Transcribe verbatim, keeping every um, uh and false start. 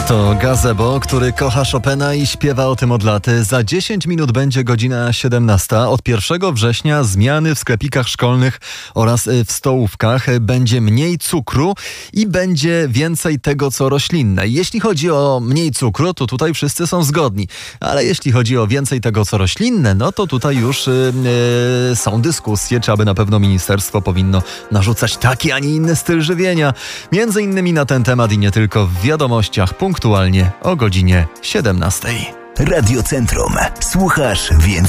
To Gazebo, który kocha Chopina i śpiewa o tym od lat. Za dziesięć minut będzie godzina siedemnasta. Od pierwszego września zmiany w sklepikach szkolnych oraz w stołówkach. Będzie mniej cukru i będzie więcej tego, co roślinne. Jeśli chodzi o mniej cukru, to tutaj wszyscy są zgodni. Ale jeśli chodzi o więcej tego, co roślinne, no to tutaj już yy, yy, są dyskusje, czy aby na pewno ministerstwo powinno narzucać taki, a nie inny styl żywienia. Między innymi na ten temat i nie tylko w wiadomościach punktualnie o godzinie siedemnastej. Radio Centrum. Słuchasz więcej.